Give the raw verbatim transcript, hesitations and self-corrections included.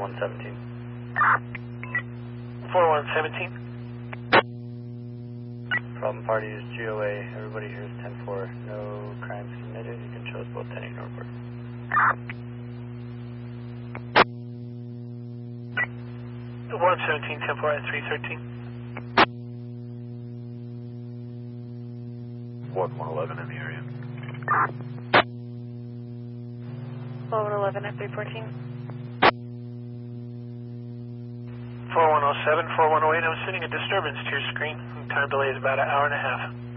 one seventeen. four one seventeen. Problem party is G O A. Everybody here is ten four. No crimes committed. You can show us both ten eight Norfolk. one seventeen, ten four at three thirteen. one one eleven in the area. one eleven at three fourteen. four one oh seven, four one oh eight, I'm sending a disturbance to your screen. Time delay is about an hour and a half.